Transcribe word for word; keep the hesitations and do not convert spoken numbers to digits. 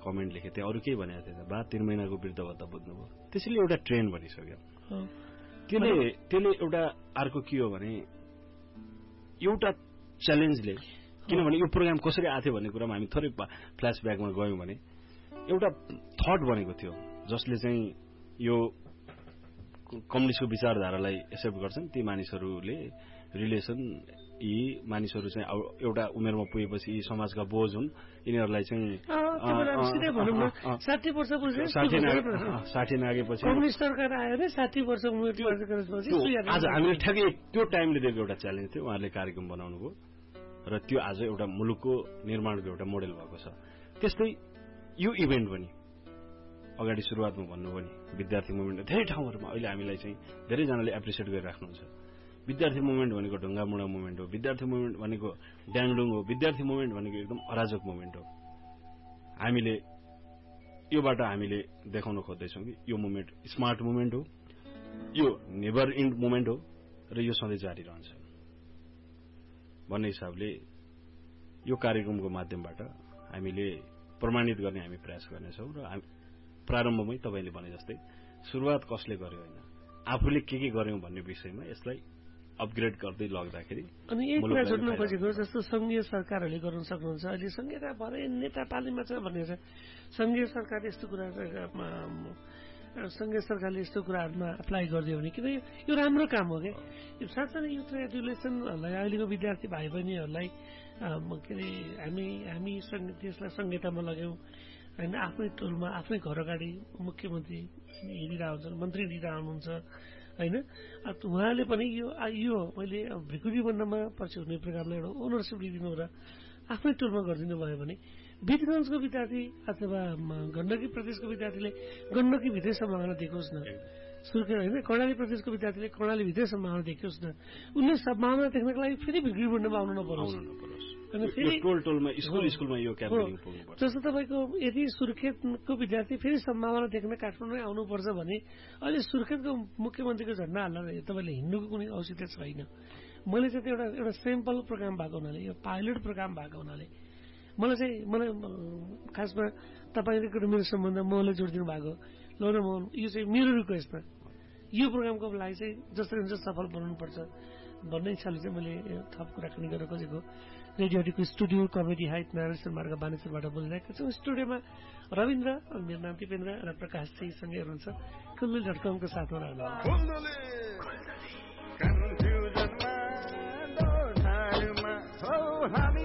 Comment लेखे थिए, अरू केही भनेको थिएन, बा तीन महिनाको वृद्ध भत्ता बुझ्नुभयो। त्यसैले एउटा ट्रेन्ड बनिसक्यो। त्यसले त्यसले एउटा अर्को के हो भने एउटा च्यालेन्जले, किनभने यो प्रोग्राम कसरी आएको थियो भन्ने कुरामा हामी थोरै फ्ल्यासब्याकमा गयौँ भने एउटा थट बनेको थियो जसले चाहिँ यो कम्युनिस्टको विचारधारालाई एक्सेप्ट गर्छन् ती मानिसहरूले रिलेसन यी मानिसहरू चाहिँ एउटा उमेरमा पुगेपछि यी समाजका बोझ हुन्, यिनीहरूलाई चाहिँ साठी वर्ष साठी नागेपछि कम्युनिस्ट सरकार आयो भने साठी वर्ष उमेर आज हामीले ठ्याक्कै त्यो टाइमले दिएको एउटा च्यालेन्ज थियो। उहाँहरूले कार्यक्रम बनाउनु भयो र त्यो आज एउटा मुलुकको निर्माणको एउटा मोडेल भएको छ। त्यस्तै यो इभेन्ट पनि अगाडि सुरुवातमा भन्नु पनि विद्यार्थी मुभमेन्ट धेरै ठाउँहरूमा अहिले हामीलाई चाहिँ धेरैजनाले एप्रिसिएट गरिराख्नुहुन्छ। विद्यार्थी मुभमेन्ट भनेको ढुङ्गामुढा मुभमेन्ट हो, विद्यार्थी मुभमेन्ट भनेको ड्याङडुङ हो, विद्यार्थी मुभमेन्ट भनेको एकदम अराजक मुभमेन्ट हो। हामीले योबाट हामीले देखाउन खोज्दैछौँ कि यो मुभमेन्ट स्मार्ट मुभमेन्ट हो, यो नेभर इन्ड मुभमेन्ट हो र यो सधैँ जारी रहन्छ भन्ने हिसाबले यो कार्यक्रमको माध्यमबाट हामीले प्रमाणित गर्ने हामी प्रयास गर्नेछौँ। र प्रारम्भमै तपाईँले भने जस्तै सुरुवात कसले गर्यो होइन, आफूले के के गर्यौं भन्ने विषयमा यसलाई अपग्रेड गर्दै लग्दाखेरि अनि एक कुरा जोड्नु खोजेको जस्तो संघीय सरकारहरूले गर्न सक्नुहुन्छ। अहिले संघीयता भरे नेता पालिमा छ भन्ने छ, संघीय सरकार यस्तो कुरा संघीय सरकारले यस्तो कुराहरूमा एप्लाई गरिदियो भने किन यो राम्रो काम हो क्या। यो साथसाथै युथ एजुकेसनहरूलाई अहिलेको विद्यार्थी भाइ बहिनीहरूलाई के अरे हामी हामी त्यसलाई संहितामा लग्यौं होइन, आफ्नै टोलमा आफ्नै घर अगाडि मुख्यमन्त्री हिँडिरह हुन्छन्, मन्त्री हिँडिरह हुनुहुन्छ होइन। उहाँले पनि यो यो मैले भिकुरी बन्नमा पछि हुने प्रोग्रामलाई एउटा ओनरसिप लिइदिनु र आफ्नै टोलमा गरिदिनु भयो भने वीरगञ्जको विद्यार्थी अथवा गण्डकी प्रदेशको विद्यार्थीले गण्डकी भित्रै सम्भावना देखोस् न, सुर्खेत होइन कर्णाली प्रदेशको विद्यार्थीले कर्णाली भित्रै सम्भावना देखोस् न, उनले सम्भावना देख्नको लागि फेरि भिकुरी बन्नमा आउनु नपरोस्। जस्तो तपाईँको यदि सुर्खेतको विद्यार्थी फेरि सम्भावना देख्न काठमाडौँ आउनुपर्छ भने अहिले सुर्खेतको मुख्यमन्त्रीको झण्डा हाल्न तपाईँले हिँड्नुको कुनै औचित्य छैन। मैले चाहिँ एउटा एउटा सेम्पल प्रोग्राम भएको हुनाले, यो पाइलट प्रोग्राम भएको हुनाले मलाई चाहिँ मलाई खासमा तपाईँको मेरो सम्बन्ध मोहनले जोडिदिनु भएको, ल न मोहन यो चाहिँ मेरो रिक्वेस्ट हो, यो प्रोग्रामको लागि चाहिँ जसरी हुन्छ सफल बनाउनुपर्छ भन्ने इच्छाले चाहिँ मैले थप कुराकानी गर्न खोजेको। रेडियोको स्टुडियो कमेडी हाइट नारायण मार्ग बानेश्वरबाट बोलिरहेको छु। स्टुडियोमा रविन्द्र, मेरो नाम दिपेन्द्र र प्रकाश चाहिँ सँगै हुनुहुन्छ। कुल्लुली डट कमको साथमा रहनु।